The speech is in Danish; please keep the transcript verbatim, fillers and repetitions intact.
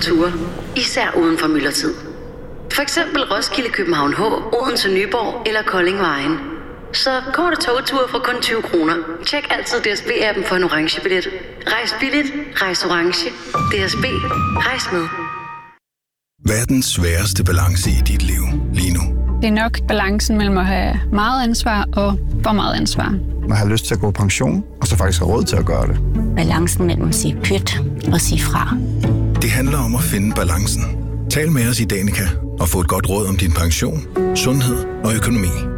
ture, især uden for myldretid. For eksempel Roskilde, København H, Odense, Nyborg eller Kolding Vejen. Så korte togture for kun tyve kroner. Tjek altid D S B-appen for en orange billet. Rejs billigt, rejs orange. D S B, rejs med. Verdens sværeste balance i dit liv lige nu. Det er nok balancen mellem at have meget ansvar og for meget ansvar. Man har lyst til at gå på pension, og så faktisk have råd til at gøre det. Balancen mellem at sige pyt og sige fra. Det handler om at finde balancen. Tal med os i Danica og få et godt råd om din pension, sundhed og økonomi.